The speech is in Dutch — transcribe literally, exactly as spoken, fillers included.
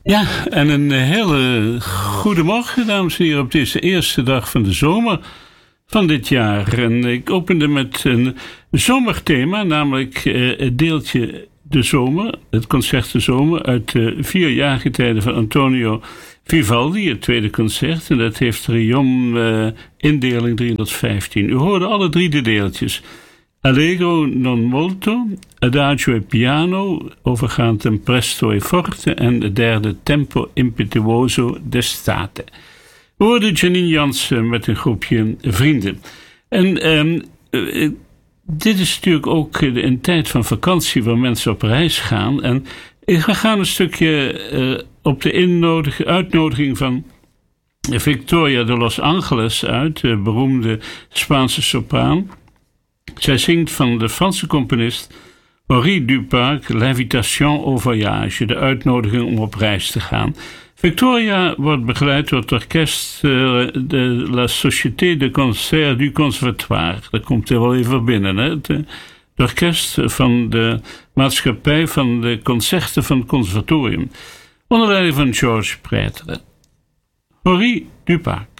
Ja, en een hele goede morgen, dames en heren, op deze eerste dag van de zomer van dit jaar. En ik opende met een zomerthema, namelijk uh, het deeltje De Zomer, het concert De Zomer, uit de vier jaargetijden van Antonio Vivaldi, het tweede concert. En dat heeft Riom uh, indeling driehonderdvijftien. U hoorde alle drie de deeltjes. Allegro non molto, Adagio e piano, overgaand ten presto e forte, en het derde Tempo impetuoso d'estate. We hoorden Janine Jansen met een groepje vrienden. En um, uh, dit is natuurlijk ook een tijd van vakantie waar mensen op reis gaan. En we gaan een stukje uh, op de innodig, uitnodiging van Victoria de Los Angeles uit, de beroemde Spaanse sopraan. Zij zingt van de Franse componist Henri Duparc, L'Invitation au Voyage, de uitnodiging om op reis te gaan. Victoria wordt begeleid door het orkest uh, de la Société de Concert du Conservatoire. Dat komt er wel even binnen, hè? Het, het orkest van de maatschappij van de concerten van het conservatorium. Onder leiding van Georges Prêtre. Henri Duparc.